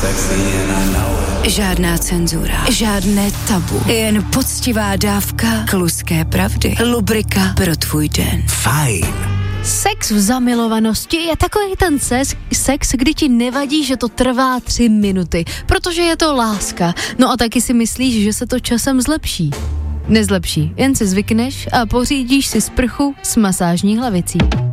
Žádná cenzura, žádné tabu, jen poctivá dávka kluské pravdy. Lubrika pro tvůj den. Fajn. Sex v zamilovanosti je takový ten sex, kdy ti nevadí, že to trvá 3 minuty, protože je to láska. No a taky si myslíš, že se to časem zlepší. Nezlepší, jen si zvykneš a pořídíš si sprchu s masážní hlavicí.